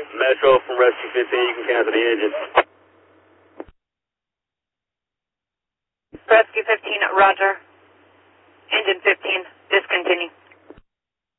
Metro from Rescue 15, you can cancel the engine. Rescue 15, roger. Engine 15, discontinue.